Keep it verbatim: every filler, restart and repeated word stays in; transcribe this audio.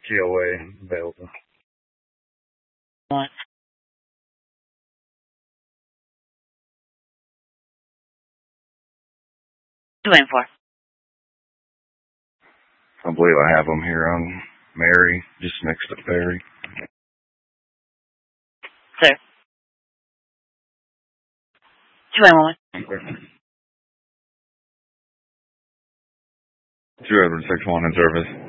G O A available. What? Two and four. I believe I have them here on Mary, just next to Perry. Sir. Two and one. Okay. Two Edward six one in service.